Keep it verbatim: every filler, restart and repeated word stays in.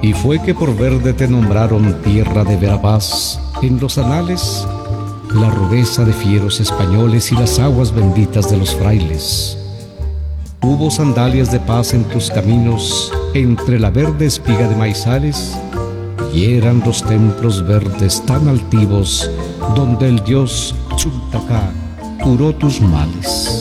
Y fue que por verde te nombraron tierra de Verapaz en los anales, la rudeza de fieros españoles y las aguas benditas de los frailes. Hubo sandalias de paz en tus caminos, entre la verde espiga de maizales, y eran los templos verdes tan altivos, donde el dios Chultacá curó tus males.